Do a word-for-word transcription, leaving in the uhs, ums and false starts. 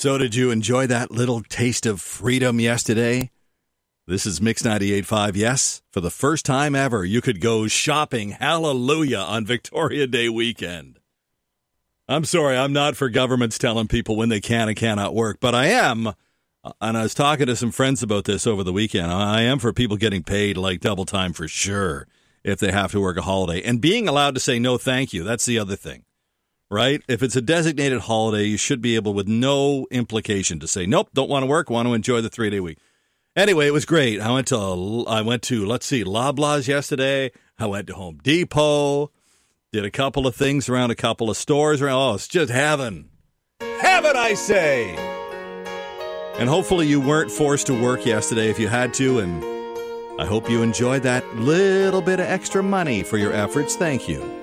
So did you enjoy that little taste of freedom yesterday? This is Mix ninety-eight point five. Yes, for the first time ever, you could go shopping, hallelujah, on Victoria Day weekend. I'm sorry, I'm not for governments telling people when they can and cannot work, but I am, and I was talking to some friends about this over the weekend, I am for people getting paid like double time for sure if they have to work a holiday. And being allowed to say no thank you, that's the other thing. Right? If it's a designated holiday, you should be able with no implication to say, nope, don't want to work, want to enjoy the three-day week. Anyway, it was great. I went to, I went to, let's see, Loblaws yesterday. I went to Home Depot, did a couple of things around a couple of stores. Oh, it's just heaven. Heaven, I say. And hopefully you weren't forced to work yesterday if you had to, and I hope you enjoyed that little bit of extra money for your efforts. Thank you.